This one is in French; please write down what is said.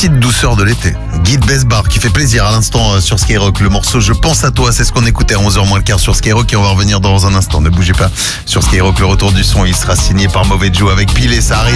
petite douceur de l'été. Guide Besbar qui fait plaisir à l'instant sur Skyrock. Le morceau Je pense à toi, c'est ce qu'on écoutait à 11h moins le quart sur Skyrock et on va revenir dans un instant. Ne bougez pas sur Skyrock, le retour du son, il sera signé par Mauvais Joe avec Pile et ça arrive.